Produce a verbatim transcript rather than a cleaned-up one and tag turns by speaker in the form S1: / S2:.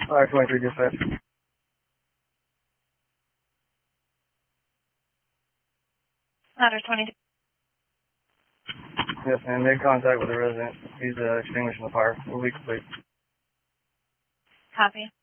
S1: Fire twenty-three dispatch.
S2: Ladder twenty-two.
S1: Yes, ma'am. Made contact with the resident. He's uh, extinguishing the fire. We'll be complete.
S2: Copy.